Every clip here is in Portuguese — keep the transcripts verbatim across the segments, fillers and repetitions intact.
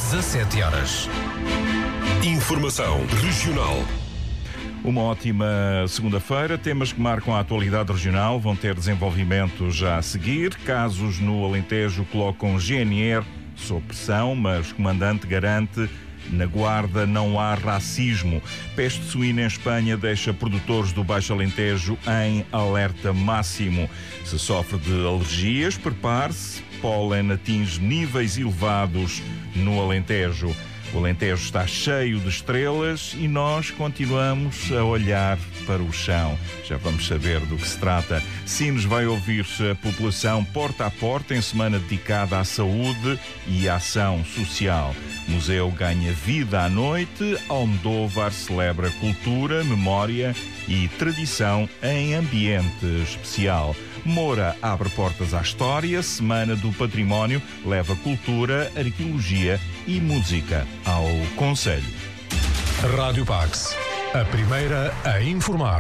dezassete horas. Informação regional. Uma ótima segunda-feira. Temas que marcam a atualidade regional vão ter desenvolvimento já a seguir. Casos no Alentejo colocam G N R sob pressão, mas o comandante garante: na Guarda não há racismo. Peste suína em Espanha deixa produtores do Baixo Alentejo em alerta máximo. Se sofre de alergias, prepare-se. Pólen atinge níveis elevados no Alentejo. O Alentejo está cheio de estrelas e nós continuamos a olhar para o chão. Já vamos saber do que se trata. Sines vai ouvir a população porta a porta em semana dedicada à saúde e à ação social. Museu ganha vida à noite. Almodóvar celebra cultura, memória e tradição em ambiente especial. Moura abre portas à história. Semana do Património leva cultura, arqueologia e música ao concelho. Rádio Pax, a primeira a informar.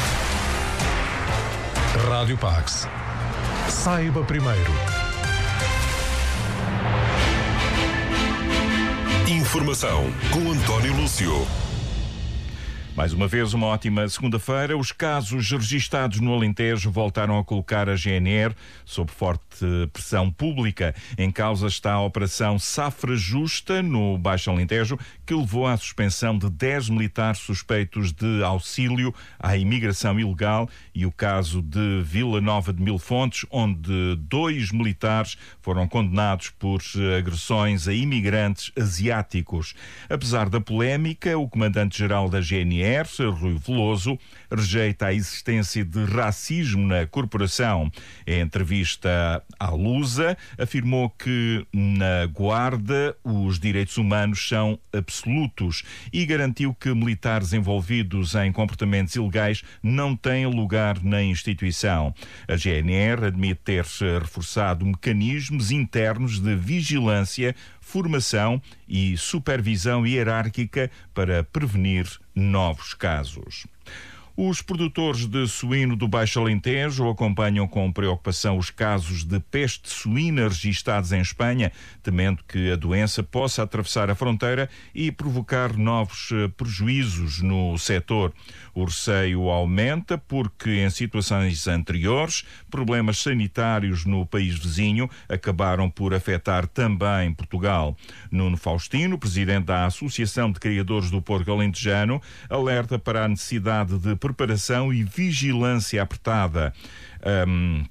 Rádio Pax. Saiba primeiro. Informação com António Lúcio. Mais uma vez, uma ótima segunda-feira. Os casos registados no Alentejo voltaram a colocar a G N R sob forte pressão pública. Em causa está a Operação Safra Justa, no Baixo Alentejo, que levou à suspensão de dez militares suspeitos de auxílio à imigração ilegal, e o caso de Vila Nova de Mil Fontes, onde dois militares foram condenados por agressões a imigrantes asiáticos. Apesar da polémica, o comandante-geral da G N R, Rui Veloso, rejeita a existência de racismo na corporação. Em entrevista à Lusa, afirmou que na Guarda os direitos humanos são absolutos e garantiu que militares envolvidos em comportamentos ilegais não têm lugar na instituição. A G N R admite ter reforçado mecanismos internos de vigilância, formação e supervisão hierárquica para prevenir novos casos. Os produtores de suíno do Baixo Alentejo acompanham com preocupação os casos de peste suína registados em Espanha, temendo que a doença possa atravessar a fronteira e provocar novos prejuízos no setor. O receio aumenta porque, em situações anteriores, problemas sanitários no país vizinho acabaram por afetar também Portugal. Nuno Faustino, presidente da Associação de Criadores do Porco Alentejano, alerta para a necessidade de preparação e vigilância apertada. Um,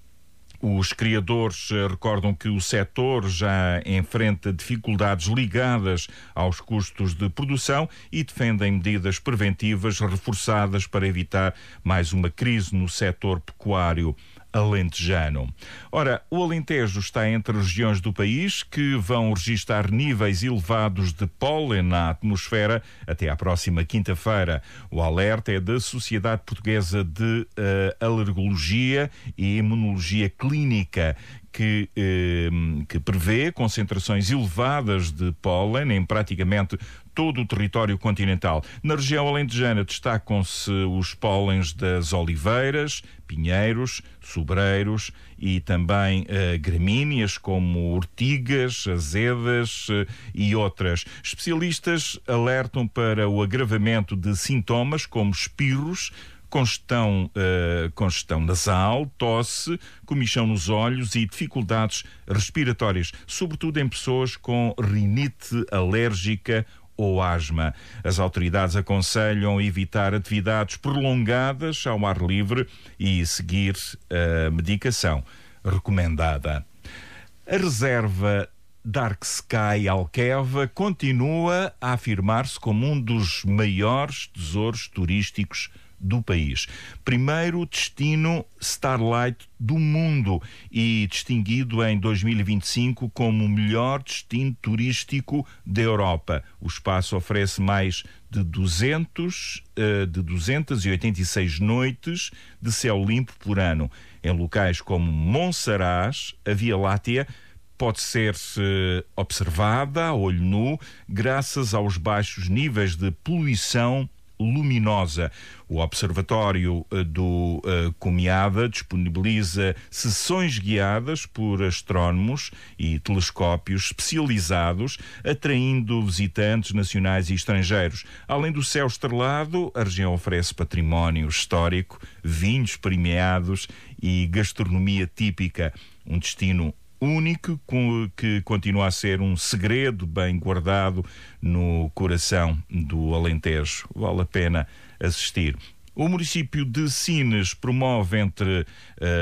Os criadores recordam que o setor já enfrenta dificuldades ligadas aos custos de produção e defendem medidas preventivas reforçadas para evitar mais uma crise no setor pecuário alentejano. Ora, o Alentejo está entre as regiões do país que vão registrar níveis elevados de pólen na atmosfera até à próxima quinta-feira. O alerta é da Sociedade Portuguesa de uh, Alergologia e Imunologia Clínica, que, eh, que prevê concentrações elevadas de pólen em praticamente todo o território continental. Na região alentejana destacam-se os pólens das oliveiras, pinheiros, sobreiros e também eh, gramíneas como ortigas, azedas eh, e outras. Especialistas alertam para o agravamento de sintomas como espirros, Congestão, uh, congestão nasal, tosse, comichão nos olhos e dificuldades respiratórias, sobretudo em pessoas com rinite alérgica ou asma. As autoridades aconselham evitar atividades prolongadas ao ar livre e seguir a medicação recomendada. A reserva Dark Sky Alqueva continua a afirmar-se como um dos maiores tesouros turísticos do país. Primeiro destino Starlight do mundo e distinguido em dois mil e vinte e cinco como o melhor destino turístico da Europa. O espaço oferece mais de duzentas, de duzentas e oitenta e seis noites de céu limpo por ano. Em locais como Monsaraz, a Via Láctea pode ser uh, observada a olho nu graças aos baixos níveis de poluição luminosa. O Observatório do uh, Comiada disponibiliza sessões guiadas por astrónomos e telescópios especializados, atraindo visitantes nacionais e estrangeiros. Além do céu estrelado, a região oferece património histórico, vinhos premiados e gastronomia típica. Um destino único que continua a ser um segredo bem guardado no coração do Alentejo. Vale a pena assistir. O município de Sines promove entre uh,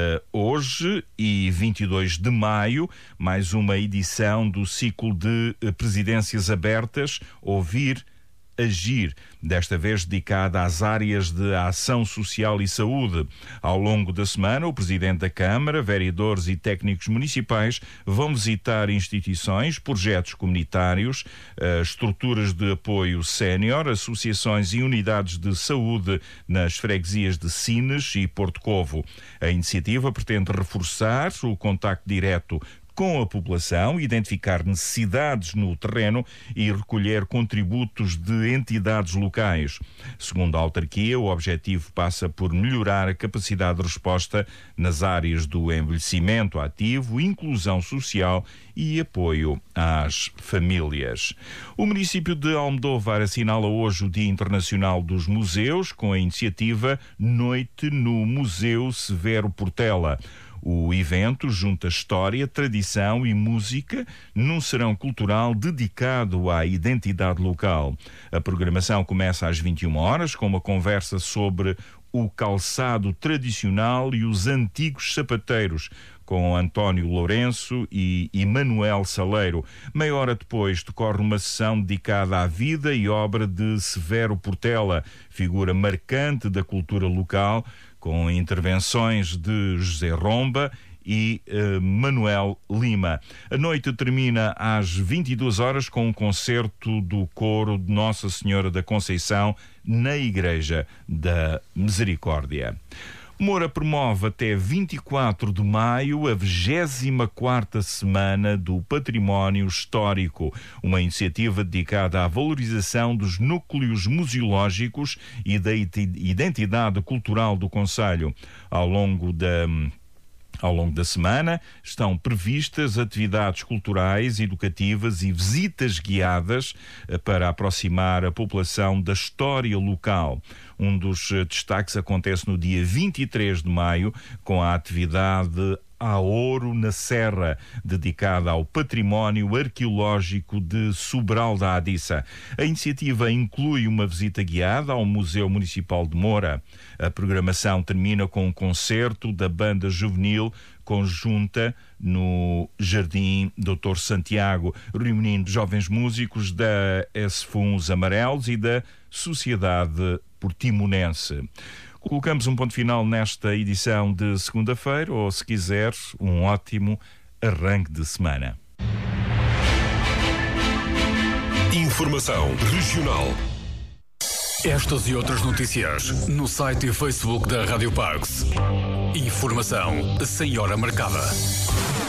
hoje e vinte e dois de maio mais uma edição do ciclo de uh, presidências abertas, Ouvir, Agir, desta vez dedicada às áreas de ação social e saúde. Ao longo da semana, o Presidente da Câmara, vereadores e técnicos municipais vão visitar instituições, projetos comunitários, estruturas de apoio sénior, associações e unidades de saúde nas freguesias de Sines e Porto Covo. A iniciativa pretende reforçar o contacto direto com a população, identificar necessidades no terreno e recolher contributos de entidades locais. Segundo a autarquia, o objetivo passa por melhorar a capacidade de resposta nas áreas do envelhecimento ativo, inclusão social e apoio às famílias. O município de Almodóvar assinala hoje o Dia Internacional dos Museus com a iniciativa Noite no Museu Severo Portela. O evento junta história, tradição e música num serão cultural dedicado à identidade local. A programação começa às vinte e uma horas com uma conversa sobre o calçado tradicional e os antigos sapateiros, com António Lourenço e Emanuel Saleiro. Meia hora depois decorre uma sessão dedicada à vida e obra de Severo Portela, figura marcante da cultura local, com intervenções de José Romba e uh, Manuel Lima. A noite termina às vinte e duas horas com um concerto do coro de Nossa Senhora da Conceição na Igreja da Misericórdia. Moura promove até vinte e quatro de maio a vigésima quarta Semana do Património Histórico, uma iniciativa dedicada à valorização dos núcleos museológicos e da identidade cultural do concelho. Ao longo da Ao longo da semana estão previstas atividades culturais, educativas e visitas guiadas para aproximar a população da história local. Um dos destaques acontece no dia vinte e três de maio, com a atividade Há Ouro na Serra, dedicada ao património arqueológico de Sobral da Adiça. A iniciativa inclui uma visita guiada ao Museu Municipal de Moura. A programação termina com um concerto da banda juvenil conjunta no Jardim doutor Santiago, reunindo jovens músicos da S F U Os Amarelos e da Sociedade Portimonense. Colocamos um ponto final nesta edição de segunda-feira, ou, se quiser, um ótimo arranque de semana. Informação regional. Estas e outras notícias no site e Facebook da Rádio Pax. Informação sem hora marcada.